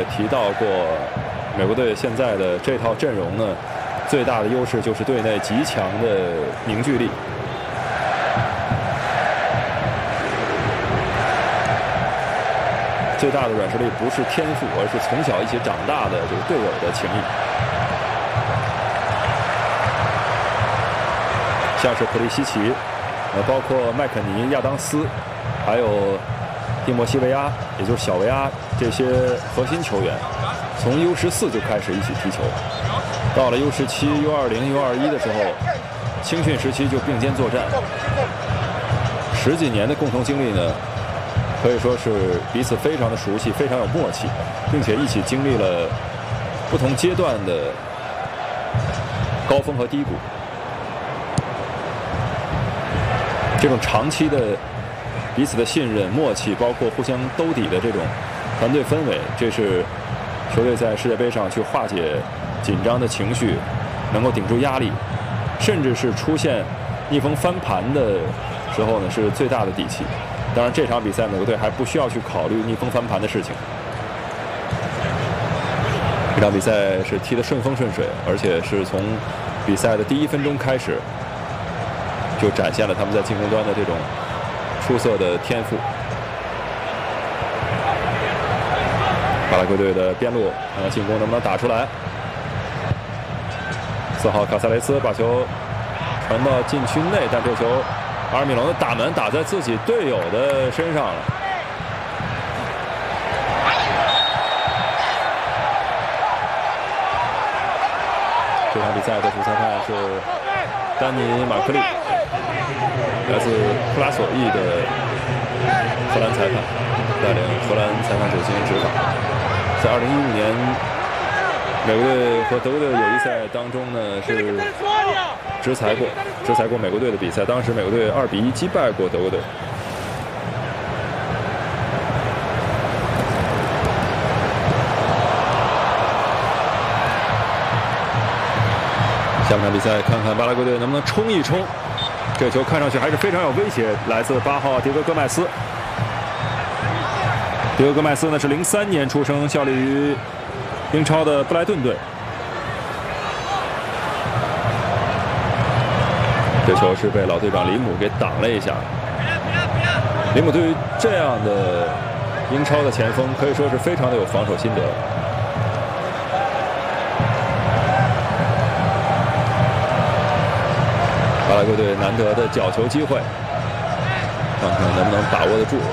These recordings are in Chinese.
也提到过，美国队现在的这套阵容呢，最大的优势就是队内极强的凝聚力。最大的软实力不是天赋，而是从小一起长大的这个队友的情谊。像是普利西奇，包括麦肯尼、亚当斯，还有蒂莫西·维阿，也就是小维阿这些核心球员，从 U14就开始一起踢球，到了 U17、U20、U21的时候，青训时期就并肩作战，10几年的共同经历呢。可以说是彼此非常的熟悉，非常有默契，并且一起经历了不同阶段的高峰和低谷。这种长期的彼此的信任、默契，包括互相兜底的这种团队氛围，这是球队在世界杯上去化解紧张的情绪，能够顶住压力，甚至是出现逆风翻盘的时候呢，是最大的底气。当然，这场比赛美国队还不需要去考虑逆风翻盘的事情。这场比赛是踢得顺风顺水，而且是从比赛的第1分钟开始，就展现了他们在进攻端的这种出色的天赋。巴拉圭队的边路，进攻能不能打出来？4号卡萨雷斯把球传到禁区内，但这球。阿尔米隆的打门打在自己队友的身上了。这场比赛的主裁判是丹尼·马克利，来自普拉索伊的荷兰裁判，带领荷兰裁判组进行执法。在2015年美国队和德国队的友谊赛当中呢，是执裁过美国队的比赛，当时美国队2比1击败过德国队。下半场比赛，看看巴拉圭队能不能冲一冲。这球看上去还是非常有威胁，来自8号迭戈·戈麦斯。迭戈·戈麦斯呢是03年出生，效力于英超的布莱顿队。这球是被老队长里姆给挡了一下。里姆对于这样的英超的前锋可以说是非常的有防守心得。巴拉圭队难得的角球机会，看看能不能把握得住。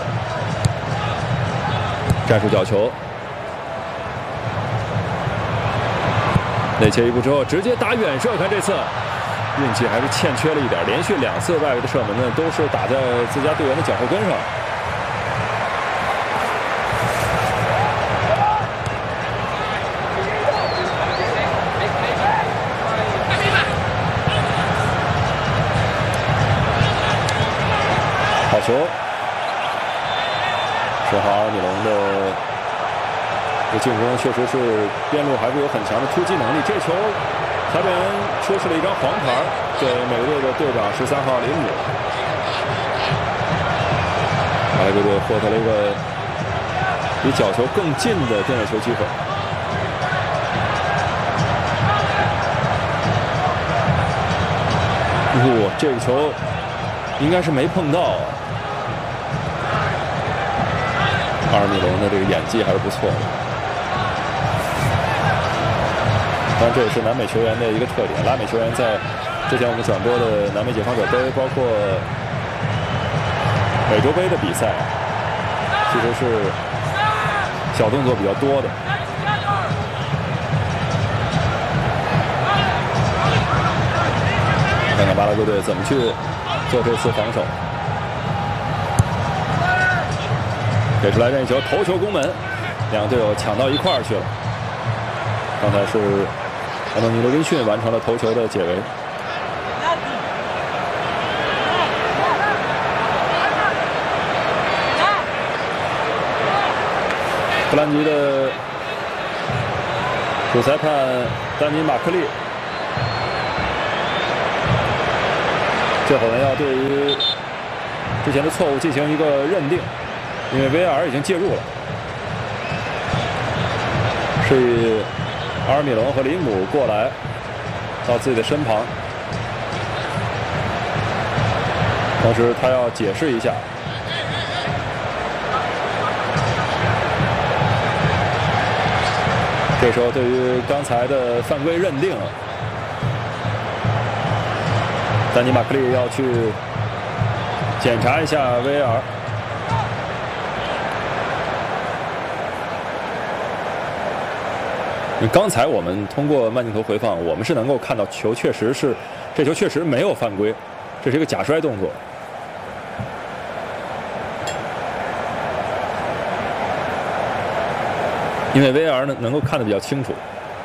战术角球，内切一步之后直接打远射，看这次运气还是欠缺了一点，连续2次外围的射门呢都是打在自家队员的脚后跟上。好球，10号阿尔米隆的这进攻确实是边路还是有很强的突击能力。这球裁判员出示了一张黄牌给美国队的队长13号林姆。巴拉圭队获得了一个比角球更近的定位球机会。这个球应该是没碰到。阿尔米隆的这个演技还是不错的。当然，这也是南美球员的一个特点。拉美球员在之前我们转播的南美解放者杯，包括美洲杯的比赛，其实是小动作比较多的。看看巴拉圭队怎么去做这次防守。给出来任意球，头球攻门，两个队友抢到一块儿去了。刚才是安东尼·罗宾逊完成了头球的解围。荷兰籍的主裁判丹尼·马克利，这会儿呢要对于之前的错误进行一个认定。因为 VAR 已经介入了。 示意阿尔米隆和林姆过来到自己的身旁，同时他要解释一下。这时候，对于刚才的犯规认定，丹尼马克利要去检查一下 VAR。刚才我们通过慢镜头回放，我们是能够看到球确实是，这球确实没有犯规，这是一个假摔动作。因为 VAR 呢能够看得比较清楚。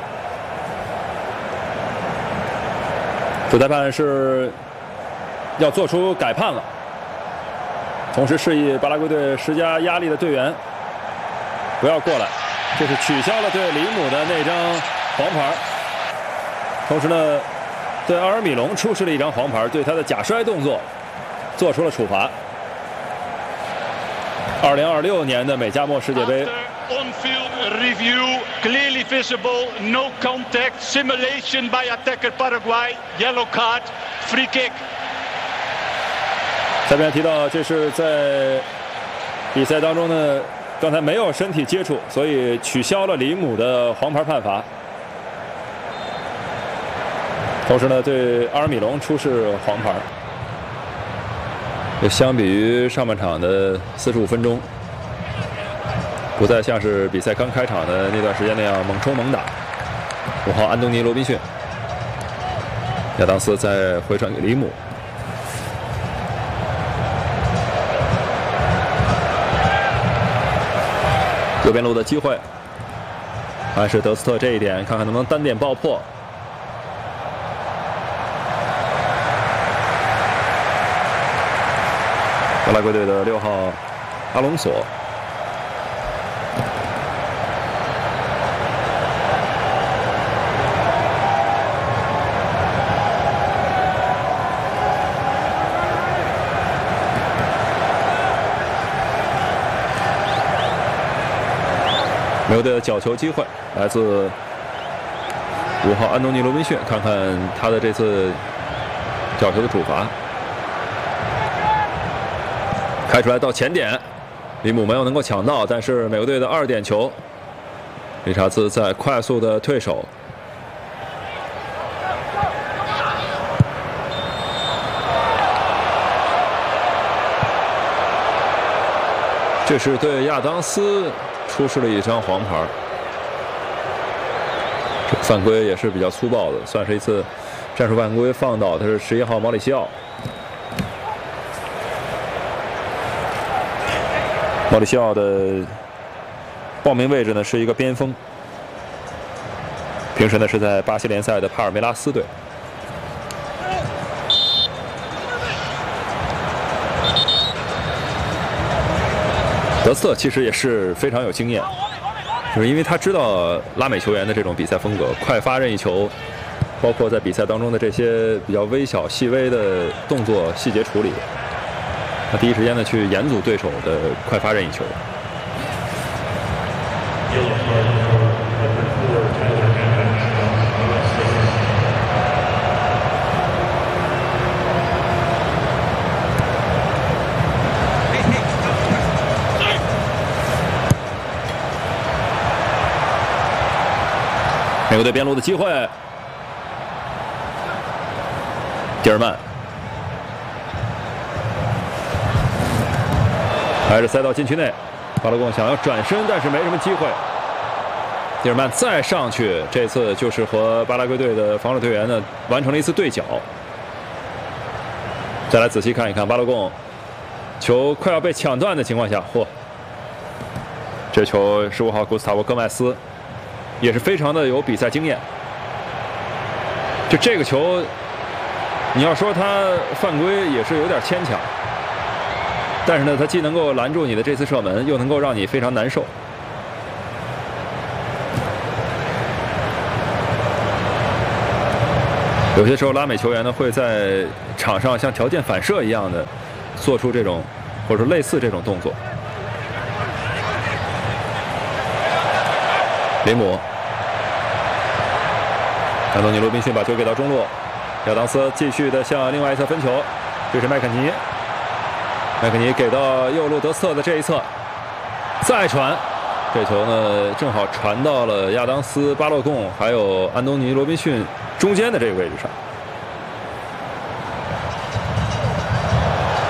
主裁判是要做出改判了，同时示意巴拉圭队施加压力的队员不要过来，这是取消了对里姆的那张黄牌，同时呢对阿尔米隆出示了一张黄牌，对他的假摔动作做出了处罚。2026年的美加墨世界杯。 On-field review, clearly visible, no contact, simulation by attacker Paraguay, yellow card, free kick. 下面提到，这是在比赛当中呢，刚才没有身体接触，所以取消了里姆的黄牌判罚。同时呢，对阿尔米隆出示黄牌。就相比于上半场的45分钟。不再像是比赛刚开场的那段时间那样猛冲猛打。5号安东尼·罗宾逊，亚当斯再回传给里姆。右边路的机会，还是德斯特这一点，看看能不能单点爆破。巴拉圭队的6号阿隆索。美国队的角球机会来自5号安东尼·罗宾逊，看看他的这次角球的主罚。开出来到前点，里姆没有能够抢到，但是美国队的2点球，理查兹在快速的退守。这是对亚当斯出示了一张黄牌，这犯规也是比较粗暴的，算是一次战术犯规放倒的是11号毛里西奥。毛里西奥的报名位置呢是一个边锋，平时呢是在巴西联赛的帕尔梅拉斯队。德斯特其实也是非常有经验，就是因为他知道拉美球员的这种比赛风格，快发任意球，包括在比赛当中的这些比较微小细微的动作细节处理，他第一时间的去严阻对手的快发任意球。美国队边路的机会，蒂尔曼还是塞到禁区内，巴拉贡想要转身，但是没什么机会。蒂尔曼再上去，这次就是和巴拉圭队的防守队员呢完成了一次对角。再来仔细看一看，巴拉贡球快要被抢断的情况下，嚯，这球15号古斯塔沃·戈麦斯。也是非常的有比赛经验。就这个球，你要说他犯规也是有点牵强，但是呢，他既能够拦住你的这次射门，又能够让你非常难受。有些时候，拉美球员呢会在场上像条件反射一样的做出这种或者说类似这种动作。林姆安东尼·罗宾逊把球给到中路，亚当斯继续的向另外一侧分球，这是麦肯尼，麦肯尼给到右路德斯特的这一侧，再传，这球呢正好传到了亚当斯、巴洛贡还有安东尼·罗宾逊中间的这个位置上。